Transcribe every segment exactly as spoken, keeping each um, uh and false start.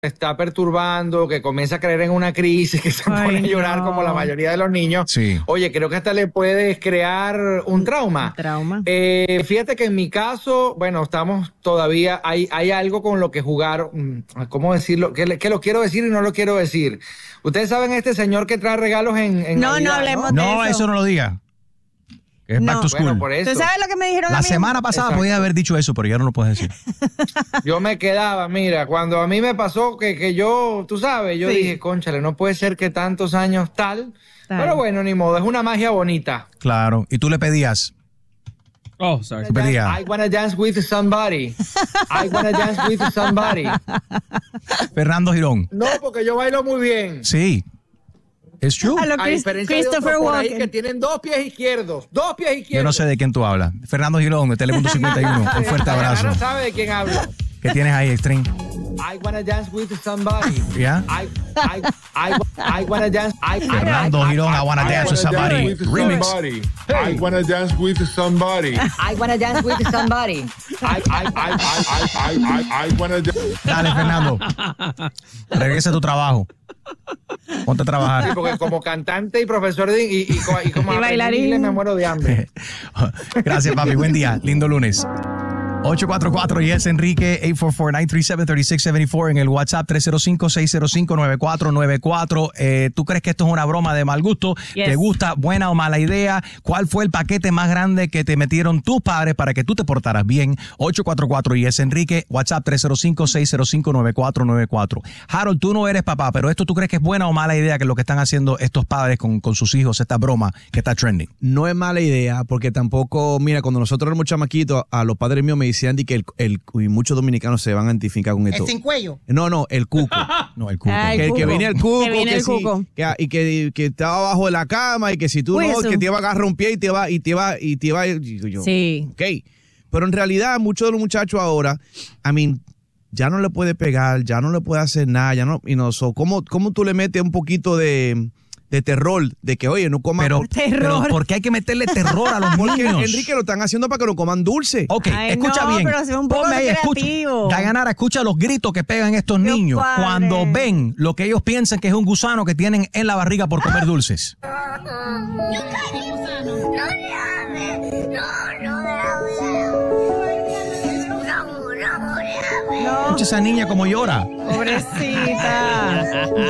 está perturbando, que comienza a creer en una crisis, que se Ay, pone a llorar no. como la mayoría de los niños, Sí. oye, creo que hasta le puedes crear un trauma. Un trauma. Eh, fíjate que en mi caso, bueno, estamos todavía, hay, hay algo con lo que jugar, ¿cómo decirlo? Que, que lo quiero decir y no lo quiero decir. Ustedes saben este señor que trae regalos en, en No, Navidad, no hablemos ¿no? de No, eso. eso no lo diga. Es No. back to school. Bueno, por eso. ¿Tú sabes lo que me dijeron a La mí? semana pasada Exacto. podía haber dicho eso, pero ya no lo puedes decir. Yo me quedaba, mira, cuando a mí me pasó que, que yo, tú sabes, yo Sí. dije, cónchale, no puede ser que tantos años tal, Tal. pero bueno, ni modo, es una magia bonita. Claro. Y tú le pedías. Oh, sorry. Tú pedías. I wanna dance with somebody. I wanna dance with somebody. Fernando Girón. No, porque yo bailo muy bien. Sí. Es true. A lo A Chris- diferencia de Christopher otros por ahí Walken. que tienen dos pies izquierdos, dos pies izquierdos. Yo no sé de quién tú hablas. Fernando Girón, de Telemundo cincuenta y uno. Un fuerte La abrazo. Gana sabe de quién hablo. ¿Qué tienes ahí, Extreme? I wanna dance with somebody. ¿Ya? I, I, I, I wanna dance. I, Fernando Girón, I wanna dance with somebody. with Remix. somebody. I wanna dance with somebody. I wanna dance with somebody. I, I, I, I, I, I, I wanna dance. Dale, Fernando. Regresa a tu trabajo. Ponte a Sí, trabajar. porque como cantante y profesor de, y, y, co- y como Y aprendiz bailarín. inglés me muero de hambre. Gracias, papi. Buen día. Lindo lunes. ocho cuatro cuatro Yes Enrique ocho cuatro cuatro, nueve tres siete, tres seis siete cuatro en el WhatsApp tres cero cinco, seis cero cinco, nueve cuatro nueve cuatro. Eh, ¿Tú crees que esto es una broma de mal gusto? Yes. ¿Te gusta buena o mala idea? ¿Cuál fue el paquete más grande que te metieron tus padres para que tú te portaras bien? ocho cuatro cuatro Yes Enrique, WhatsApp tres cero cinco, seis cero cinco, nueve cuatro nueve cuatro. Harold, tú no eres papá, pero ¿esto tú crees que es buena o mala idea que lo que están haciendo estos padres con, con sus hijos, esta broma que está trending? No es mala idea, porque tampoco, mira, cuando nosotros éramos chamaquitos, a los padres míos me decían de que el, el y muchos dominicanos se van a identificar con esto. ¿El sin cuello? No, no, el cuco. No, el cuco. Ay, que, cuco. que viene el cuco, Que viene el sí, cuco. que- y que, que estaba abajo de la cama y que si tú Uy, no, eso. que te va a agarrar un pie y te va y te va y te va y digo yo, Sí. ok. Pero en realidad muchos de los muchachos ahora, I mean, ya no le puede pegar, ya no le puede hacer nada, ya no, y no, so, ¿cómo, cómo tú le metes un poquito de, de terror de que oye, no coman? Pero, Terror. pero ¿por qué hay que meterle terror a los porque niños? Enrique lo están haciendo para que no coman dulce. Ok, Ay, escucha no, bien. pero sea un poco Ponme ahí, escucha. creativo. Dayanara, escucha los gritos que pegan estos Dios niños padre. cuando ven lo que ellos piensan que es un gusano que tienen en la barriga por comer dulces. No, Escucha esa niña como llora. pobrecita.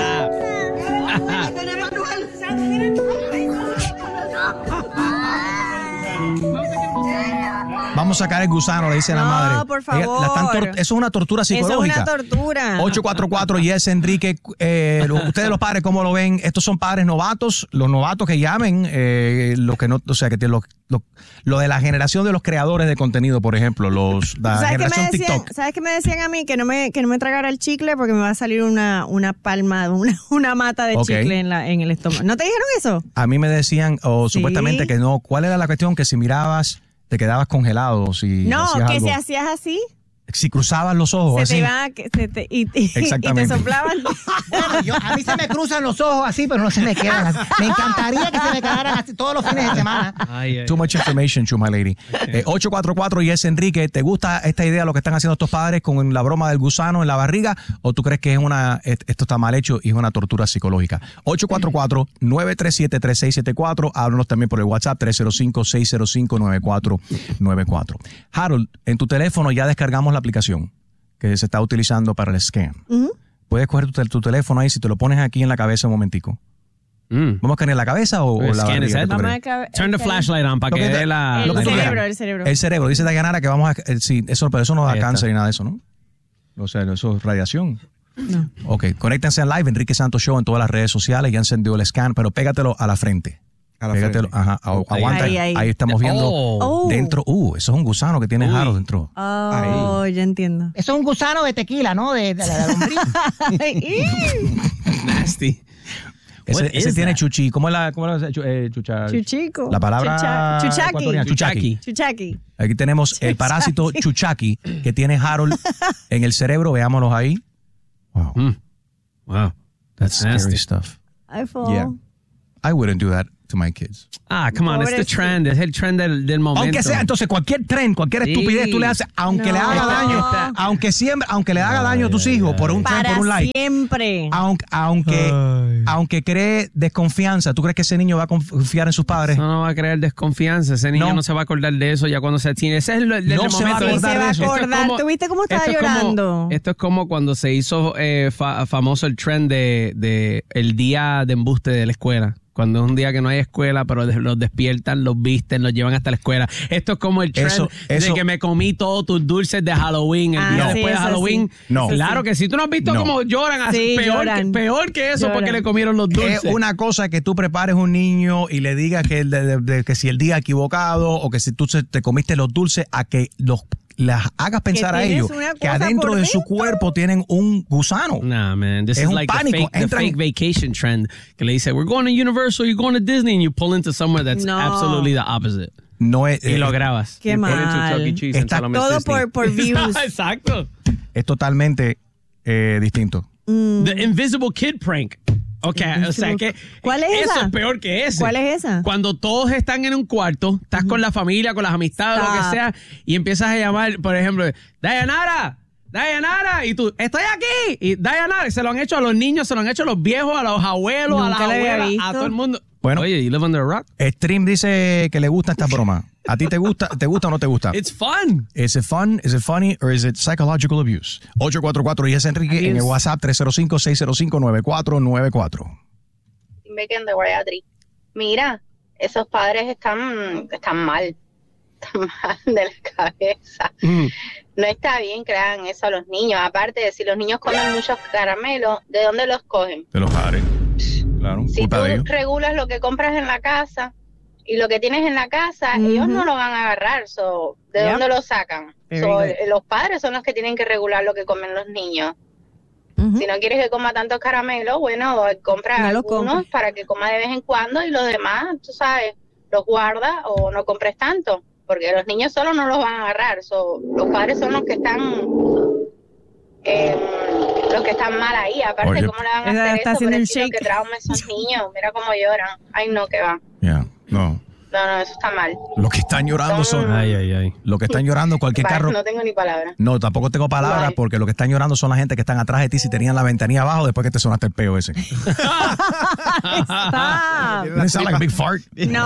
Vamos a sacar el gusano, le dice la No, madre. por Ella- la están favor. tor- eso es una tortura Eso es psicológica. una tortura. ocho cuatro cuatro Yes Enrique, eh, lo- ustedes los padres, ¿cómo lo ven? Estos son padres novatos, los novatos que llamen, eh, los que no, o sea, que te- lo, lo- lo de la generación de los creadores de contenido, por ejemplo, los la ¿Sabes qué, me generación decían, TikTok. ¿Sabes qué me decían a mí? Que no me, que no me tragara el chicle porque me va a salir una, una palma, una, una mata de Ok. chicle en, la, en el estómago. ¿No te dijeron eso? A mí me decían, o Sí. supuestamente que no, ¿cuál era la cuestión? Que si mirabas, te quedabas congelado, si No, hacías que algo. si hacías así, Si cruzabas los ojos, se así. te iba a- que se te, y, y- y te Exactamente. soplaban. Bueno, yo, a mí se me cruzan los ojos así, pero no se me quedan así. Me encantaría que se me quedaran así todos los fines de semana. Ay, ay. Too much information, Chuma Lady. Eh, ocho cuatro cuatro Yes Enrique, ¿te gusta esta idea, lo que están haciendo estos padres con la broma del gusano en la barriga? ¿O tú crees que es una est- esto está mal hecho y es una tortura psicológica? ocho cuatro cuatro, nueve tres siete, tres seis siete cuatro. Háblanos también por el WhatsApp tres cero cinco, seis cero cinco, nueve cuatro nueve cuatro. Harold, en tu teléfono ya descargamos la aplicación que se está utilizando para el scam. Ujú. Puedes coger tu, tel- tu teléfono ahí, si te lo pones aquí en la cabeza un momentico. Mm. ¿Vamos a caer en la cabeza o, o la Scan barriga? his ¿Qué head. tú Vamos crees? a cabe- Turn the el- flashlight on para Lo que que te- dé la... El Lo que tú cerebro, quieras. el cerebro. El cerebro. Dice Dayanara que vamos a... eh, sí, eso, pero eso no da Ahí está. cáncer ni nada de eso, ¿no? O sea, eso es radiación. No. Ok, conéctense en live, Enrique Santos Show en todas las redes sociales. Ya encendió el scan, pero pégatelo a la frente. A la Pégatelo, frente. ajá, agu- Ahí. aguanta. Ahí, Ahí, ahí. estamos viendo Oh. Oh. dentro. Uh, eso es un gusano que tiene Uy. Harold dentro. Oh, ya entiendo. Eso es un gusano de tequila, ¿no? De, de, de la lombriz. Nasty. Ese, What ese is tiene that? chuchi. ¿Cómo es la, cómo es la- chu- eh, chucha? Chuchico. La palabra Chucha- chuchaqui. ecuatoriana, chuchaqui. Chuchaqui. Aquí tenemos el parásito chuchaqui que tiene Harold en el cerebro. Veámoslos ahí. Wow, Mm. Wow. that's scary nasty. stuff. I fall. Yeah. I wouldn't do that. to my kids. Ah, come on, it's the trend, es el trend del, del momento. Aunque sea, entonces cualquier trend, cualquier Sí. estupidez tú le haces, aunque No. le haga daño, Está- aunque siempre, aunque le haga daño a tus hijos por un trend, Para por un like. siempre. Aunque, aunque, aunque cree desconfianza, ¿tú crees que ese niño va a confiar en sus padres? No, no va a crear desconfianza. Ese niño No. no, se va a acordar de eso ya cuando se tiene. Ese es el, el, No el se va a momento. acordar Sí, se va a de eso. Esto es acordar. ¿Tú viste cómo estaba esto es como- llorando? esto es como cuando se hizo eh, fa- famoso el trend de, de el día de embuste de la escuela. Cuando es un día que no hay escuela, pero de- los despiertan, los visten, los llevan hasta la escuela. Esto es como el trend Eso- de eso- que me comí todos tus dulces de Halloween el Ah, día sí, después de eso Halloween. sí. No. Claro que sí. Tú no has visto No. cómo lloran así, Sí, peor, lloran. Que, peor que eso Lloran. porque le comieron los dulces. Es una cosa que tú prepares un niño y le digas que, el de- de- de- que si el día equivocado o que si tú se- te comiste los dulces, a que los las hagas pensar a tienes ellos una que cosa adentro por de su dentro. cuerpo tienen un gusano. Nah, man. This Es is un like pánico. the fake, the Entran- fake vacation trend. Que le dice, we're going to Universal, you're going to Disney, and you pull into somewhere that's No. absolutely the opposite. No es, Y eh, lo grabas. Qué You pull into mal. Chuck E. Cheese and Está tell 'em it's Todo Disney. por, por views. Exacto. es totalmente eh, distinto. The Invisible Kid prank. Ok, o sea que ¿Cuál es eso esa? es peor que ese. ¿Cuál es esa? Cuando todos están en un cuarto, estás con la familia, con las amistades, lo que Stop. sea, y empiezas a llamar, por ejemplo, Dayanara, Dayanara, y tú, estoy aquí, y Dayanara, y se lo han hecho a los niños, se lo han hecho a los viejos, a los abuelos, a las Nunca lo había abuelas, a visto. todo el mundo. Bueno. Oye, you live under a rock? Stream dice que le gusta esta broma. ¿A ti te gusta, te gusta o no te gusta? It's fun. Is it fun? Is it funny? Or is it psychological abuse? ocho cuatro cuatro y es Enrique en el WhatsApp tres cero cinco, seis cero cinco, nueve cuatro nueve cuatro. Megan de Guayatri. Mira, esos padres están, están mal, están mal de la cabeza. Mm. No está bien que le hagan eso a los niños. Aparte de si los niños comen muchos caramelos, ¿de dónde los cogen? De los padres. Claro, Si tú culpa de ellos. regulas lo que compras en la casa y lo que tienes en la casa, Ujú. ellos no lo van a agarrar. So, ¿de Yep. dónde lo sacan? Very So, good. eh, los padres son los que tienen que regular lo que comen los niños. Ujú. Si no quieres que coma tantos caramelos, bueno, compra No los algunos compres. para que coma de vez en cuando y los demás, tú sabes, los guarda o no compres tanto, porque los niños solo no los van a agarrar. So, los padres son los que están eh, los que están mal ahí. Aparte, Oye. ¿cómo le van a Ella hacer está eso? haciendo un Pobrecito, shake. que trauma esos niños. Mira cómo lloran. Ay, no, que va. Yeah, no. No, no, eso está mal. Lo que están llorando son. Ay, ay, ay. Lo que están llorando cualquier Vale, carro. no tengo ni palabra. No, tampoco tengo palabras Vale. porque lo que están llorando son la gente que están atrás de ti si tenían la ventanilla abajo después que te sonaste el peo ese. Stop. Doesn't it sound like a big fart? No,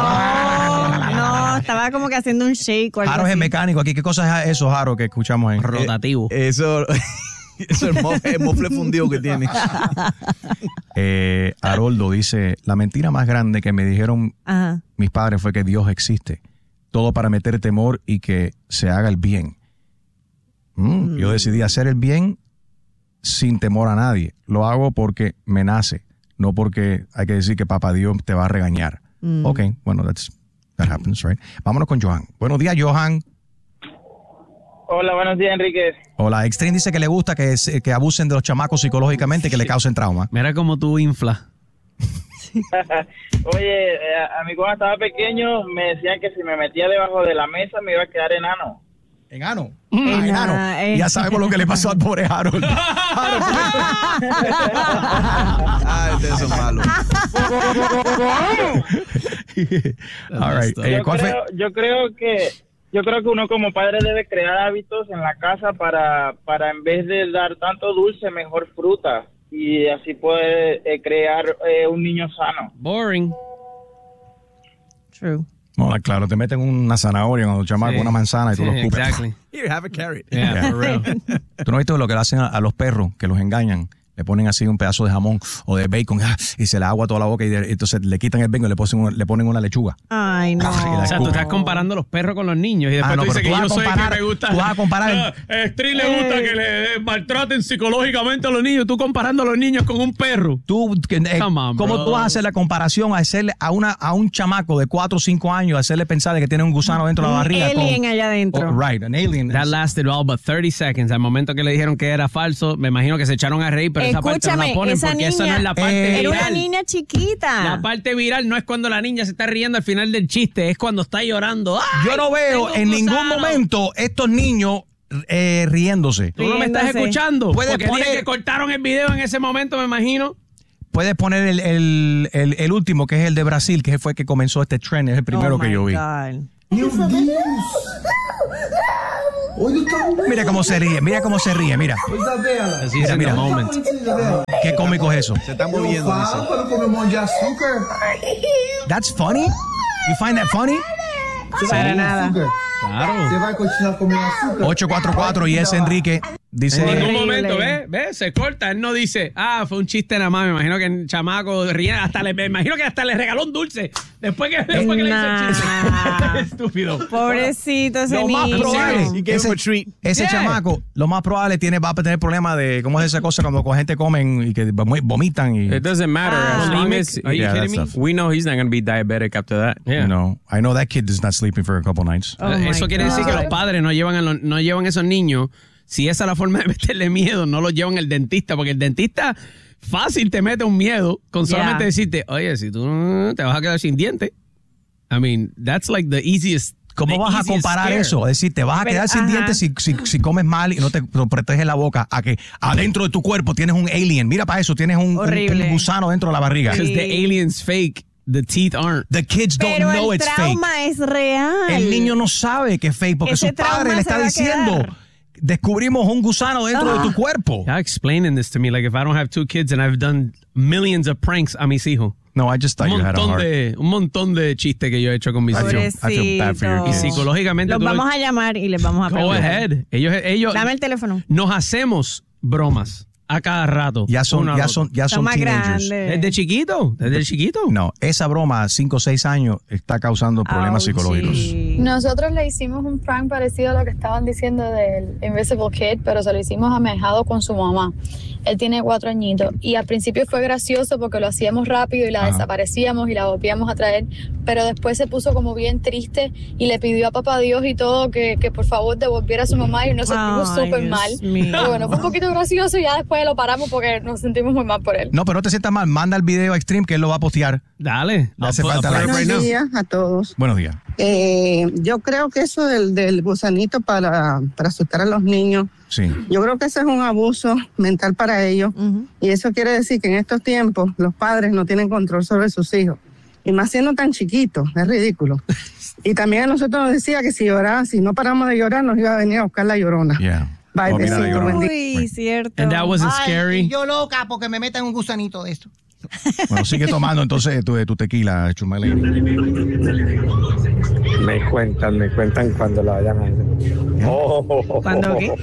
no, estaba como que haciendo un shake o algo Jaro es el así. mecánico aquí. ¿Qué cosa es eso, Jaro, que escuchamos ahí? Rotativo. Eso, eso es el mofle, el mofle fundido que tiene. Eh, Haroldo dice, la mentira más grande que me dijeron Ajá. mis padres fue que Dios existe. Todo para meter temor y que se haga el bien. Mm, Yo decidí hacer el bien sin temor a nadie. Lo hago porque me nace, no porque hay que decir que papá Dios te va a regañar. Mm. Ok, bueno, that's, that happens, right? Vámonos con Johan. Buenos días, Johan. Hola, buenos días, Enrique. Hola, Extreme dice que le gusta que, se- que abusen de los chamacos psicológicamente y que le causen trauma. Mira cómo tú inflas. Oye, eh, a mí cuando estaba pequeño me decían que si me metía debajo de la mesa me iba a quedar enano. Enano. Ena- Ah, enano. eh. Ya sabemos lo que le pasó al pobre Harold. Ay, ustedes son malos. All right. Eh, Yo ¿cuál fue? creo, yo creo que yo creo que uno como padre debe crear hábitos en la casa para para en vez de dar tanto dulce, mejor fruta y así puede eh, crear eh, un niño sano. Boring. True. No, claro, te meten una zanahoria con los chamacos, Sí. una manzana y tú Sí, los escupes. exactly. Here, have a carrot. Yeah, for real. ¿Tú no has visto lo que le hacen a, a los perros? Que los engañan. Le ponen así un pedazo de jamón o de bacon ah, y se le agua toda la boca y de- entonces le quitan el bacon y le ponen, una- le ponen una lechuga. Ay, no. Ah, y la O sea, tú escupe. estás comparando los perros con los niños y después Ah, no, tú dices pero que tú yo vas a soy el que comparar- me gusta. tú vas a comparar el- Ah, a Stri le gusta que le maltraten psicológicamente a los niños. Tú comparando a los niños con un perro. Tú, que, eh, Come on, ¿Cómo bro. tú vas a hacer la comparación a hacerle a una a un chamaco de cuatro o cinco años, hacerle pensar de que tiene un gusano dentro de la Un barriga? alien con- allá adentro. Oh, right, an alien. That lasted all but thirty seconds. Al momento que le dijeron que era falso, me imagino que se echaron a reír, pero esa parte no Escúchame, la ponen esa porque esa no niña es la parte Eh, era viral. una niña chiquita. La parte viral no es cuando la niña se está riendo al final del chiste, es cuando está llorando. ¡Ay, Yo no veo tengo en ningún gusano! momento estos niños eh, riéndose. Tú no me estás Riéndose. escuchando. Puedes Porque dije poner- que cortaron el video en ese momento, me imagino. puedes poner el, el, el, el último, que es el de Brasil, que fue el que comenzó este trend, es el primero Oh, que my yo vi. God. Mira cómo se ríe, mira cómo se ríe, mira. Así es en Mira. the moment. Qué cómico es eso. Se están moviendo. dice. That's funny? You find that funny? Para nada. Claro. ocho cuatro cuatro y es Enrique. Dice... En un Horrible. momento, ¿ves? ¿Ves? Se corta. Él no dice, ah, fue un chiste nada más. Me imagino que el chamaco ríe. Hasta le, me imagino que hasta le regaló un dulce. Después que, después que le hizo el chiste. Nah. Estúpido. Pobrecito ese Lo más niño. probable, He gave ese, him a treat. ese Yeah. chamaco, lo más probable tiene, va a tener problemas de, ¿cómo es esa cosa cuando la gente comen y que vomitan? Y, It doesn't matter Ah. as long Bulimic? as Are you Yeah, kidding that me? stuff. we know he's not going to be diabetic after that. Yeah. you know, I know that kid is not sleeping for a couple nights. Oh my Eso quiere decir que God. los padres no llevan a, los, no llevan a esos niños. Si esa es la forma de meterle miedo, no los llevan al dentista, porque el dentista fácil te mete un miedo con solamente Yeah. decirte, oye, si tú no te vas a quedar sin dientes. I mean, that's like the easiest. ¿Cómo the vas a easiest comparar scare. eso? Es decir, te vas a Pero, quedar sin ajá. dientes si, si, si comes mal y no te no proteges la boca, a que adentro de tu cuerpo tienes un alien. Mira para eso, tienes un, un, Horrible. un gusano dentro de la barriga. Because Sí. the alien's fake, the teeth aren't. The kids don't Pero know el it's fake. trauma es real. El niño no sabe que es fake porque Ese su padre trauma le se está va a diciendo, quedar. descubrimos un gusano dentro Ah. de tu cuerpo. Yeah, explaining this to me, like if I don't have two kids and I've done millions of pranks a mis hijos. No, I just thought Un you had a montón, heart. de, un montón de chistes que yo he hecho con mis I feel, hijos. I feel bad for your Pobrecito. Y kids. psicológicamente Los tú lo- vamos a llamar y les vamos a Go preguntar. ahead. Ellos, ellos Dame el teléfono. nos hacemos bromas a cada rato. Ya son, uno al ya otro. son, ya Son son más teenagers. grandes. Desde chiquito, desde chiquito. No, esa broma a cinco o seis años está causando problemas Ouchie. psicológicos. Nosotros le hicimos un prank parecido a lo que estaban diciendo del Invisible Kid, pero se lo hicimos a Mejado con su mamá. Él tiene cuatro añitos y al principio fue gracioso porque lo hacíamos rápido y la Ajá. desaparecíamos y la volvíamos a traer, pero después se puso como bien triste y le pidió a papá Dios y todo que, que por favor devolviera a su mamá y nos sentimos Ay, súper Dios mal. mío. Pero bueno, fue un poquito gracioso y ya después lo paramos porque nos sentimos muy mal por él. No, pero no te sientas mal. Manda el video a Extreme que él lo va a postear. Dale. Le hace I'll put- falta I'll la- put it right now. Buenos días a todos. Buenos días. Eh, yo creo que eso del, del gusanito para, para asustar a los niños, Sí. yo creo que eso es un abuso mental para ellos. Ujú. Y eso quiere decir que en estos tiempos los padres no tienen control sobre sus hijos. Y más siendo tan chiquitos, es ridículo. Y también a nosotros nos decía que si lloraba, si no paramos de llorar, nos iba a venir a buscar la llorona. Yeah. Bye, Oh, mira, la besito, llorona. buen día. Uy, cierto. And that wasn't Ay, scary. y yo loca porque me metan un gusanito de esto. Bueno, sigue tomando entonces tu, tu tequila, Chumale. Me cuentan, me cuentan cuando la vayan a oh. ¿Cuándo qué?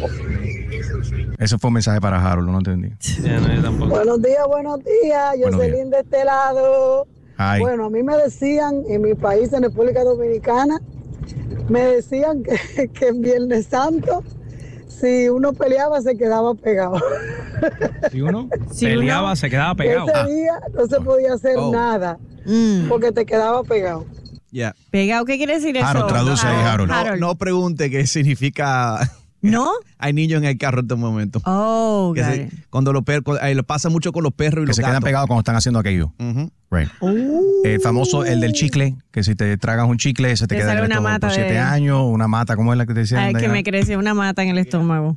Ese fue un mensaje para Harold, no entendí. Ya, no, yo tampoco. Buenos días, buenos días. Buenos Jocelyn de este lado. Ay. Bueno, a mí me decían en mi país, en República Dominicana, me decían que, que en Viernes Santo, si uno peleaba, se quedaba pegado. ¿Sí uno? Si Peleaba, uno- se quedaba pegado. Ese Ah, día no se podía hacer Oh. nada, Mm. porque te quedaba pegado. Yeah. Pegado, ¿qué quiere decir eso? Harold, traduce ahí, Harold. No, no pregunte qué significa. ¿No? Hay niños en el carro en este momento. Oh, Que got se- it. cuando lo, per- eh, lo pasa mucho con los perros y Que los se quedan gatos. pegados cuando están haciendo aquello. Ujú. Right. El famoso, el del chicle, que si te tragas un chicle, se te, Te queda sale el una resto mata por siete de- años, una mata, ¿cómo es la que te decían? Ay, que Diana? me creció una mata en el estómago.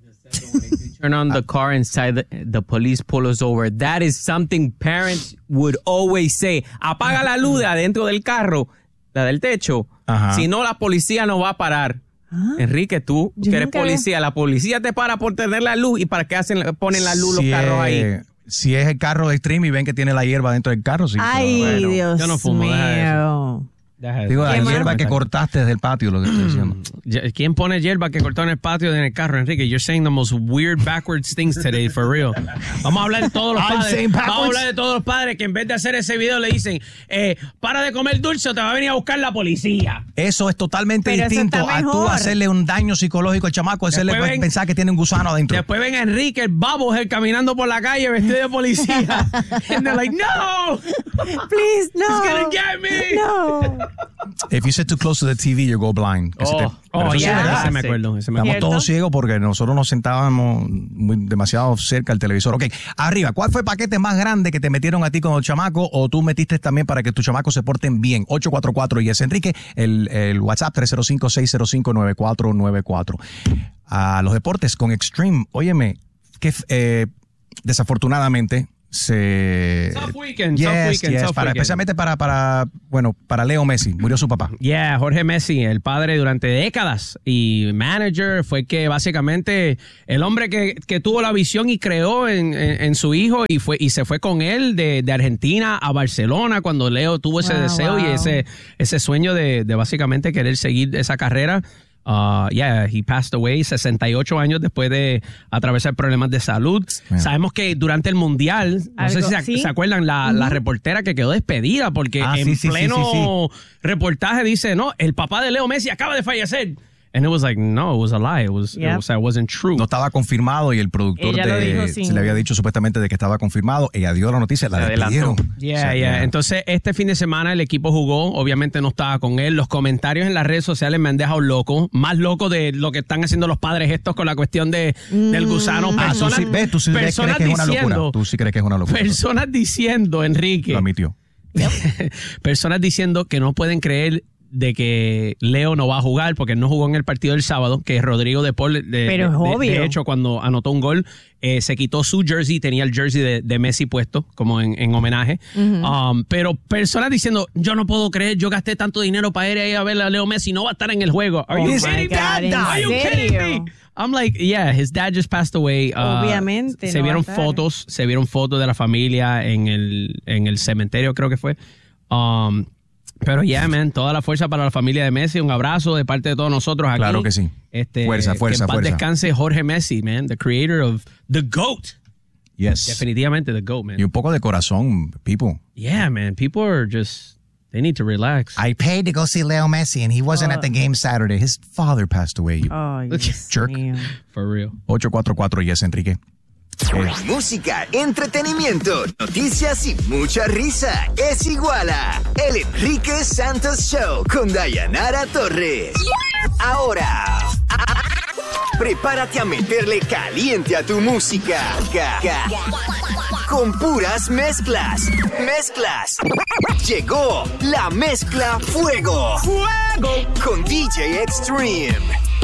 Turn on the car inside the, the police pull us over. That is something parents would always say. Apaga la luz de adentro del carro, la del techo. Ajá. Si no, la policía no va a parar. Enrique, tú Yo que eres nunca había- policía, la policía te para por tener la luz y para qué hacen, ponen la luz Si los carros es- ahí. Si es el carro de Extreme y ven que tiene la hierba dentro del carro, sí. Ay, pero bueno. Dios yo no fumo, deja mío. Digo, la ¿Qué más? hierba que cortaste desde el patio, lo que estoy diciendo. Ya- ¿Quién pone hierba que cortó en el patio en el carro, Enrique? You're saying the most weird backwards things today, for real. Vamos a hablar de todos los I'm padres. saying Vamos a backwards. hablar de todos los padres que en vez de hacer ese video le dicen, eh, para de comer dulce o te va a venir a buscar la policía. Eso es totalmente Pero eso distinto está a tú mejor. hacerle un daño psicológico al chamaco, hacerle Después ven- pensar que tiene un gusano adentro. Después ven a Enrique, el babo, el caminando por la calle vestido de policía. And they're like, no, Please, no. he's gonna get me. No. If you sit too close to the T V, you go blind. Que se te- Oh, pero Oh, eso sí es ya, verdad. ese me acuerdo. Ese me Estamos acuerdo. todos ciegos porque nosotros nos sentábamos muy, demasiado cerca al televisor. Ok, arriba, ¿cuál fue el paquete más grande que te metieron a ti con el chamaco o tú metiste también para que tus chamacos se porten bien? ocho cuatro cuatro y es Enrique, el, el WhatsApp tres cero cinco, seis cero cinco, nueve cuatro nueve cuatro. A los deportes con Extreme, óyeme, que eh, desafortunadamente se... Soft weekend, Yes, soft weekend, yes, soft para, weekend. especialmente para, para, bueno, para Leo Messi. Murió su papá. Yeah, Jorge Messi, el padre durante décadas y manager, fue que básicamente el hombre que, que tuvo la visión y creó en, en, en su hijo y fue y se fue con él de, de Argentina a Barcelona cuando Leo tuvo ese Wow, deseo wow. y ese, ese sueño de, de básicamente querer seguir esa carrera. Uh, yeah, he passed away sesenta y ocho años después de atravesar problemas de salud. Yeah. Sabemos que durante el Mundial, no sé Algo- si se, ¿sí? se acuerdan, la, la reportera que quedó despedida porque Ah, en sí, sí, sí, pleno sí, reportaje dice, no, el papá de Leo Messi acaba de fallecer. And it was like, no, it was a lie. It was, Yep. it was, it wasn't true. No estaba confirmado y el productor Ella lo de, dijo sin- se le había dicho supuestamente de que estaba confirmado. Ella dio la noticia, la Se adelantó. despidieron. Yeah, O sea, yeah. que- Entonces, este fin de semana el equipo jugó. Obviamente no estaba con él. Los comentarios en las redes sociales me han dejado loco. Más loco de lo que están haciendo los padres estos con la cuestión de, del gusano. Ah, tú Personas, sí, ves, tú sí ves- crees personas que es una locura. diciendo, Tú sí crees que es una locura. personas diciendo, Enrique, Lo admitió. personas diciendo que no pueden creer de que Leo no va a jugar porque él no jugó en el partido del sábado, que Rodrigo de Paul, de, Pero es de- de- obvio. de hecho, cuando anotó un gol, eh, se quitó su jersey, tenía el jersey de, de Messi puesto, como en, en homenaje. Um, pero personas diciendo, yo no puedo creer, yo gasté tanto dinero para ir ahí a ver a Leo Messi, no va a estar en el juego. Are Oh you my kidding God, me? ¿en Are you serio? kidding me? I'm like, yeah, his dad just passed away. Uh, Obviamente, Se no va a vieron estar. fotos, se vieron fotos de la familia en el, en el cementerio, creo que fue. Um, Pero yeah, man, toda la fuerza para la familia de Messi. Un abrazo de parte de todos nosotros aquí. Claro que sí. Este, Fuerza, fuerza, que en paz fuerza. descanse Jorge Messi, man, the creator of the GOAT. Yes. Definitivamente the GOAT, man. Y un poco de corazón, people. Yeah, man, people are just, they need to relax. I paid to go see Leo Messi and he wasn't at the game Saturday. His father passed away. You Ay, Dios jerk. mío. For real. ocho cuatro cuatro, yes, Enrique. Eh, Música, entretenimiento, noticias y mucha risa. Es igual a El Enrique Santos Show con Dayanara Torres. Ahora, prepárate a meterle caliente a tu música. Ca- ca- Con puras mezclas. Mezclas. Llegó la mezcla Fuego. Fuego. Con D J Extreme.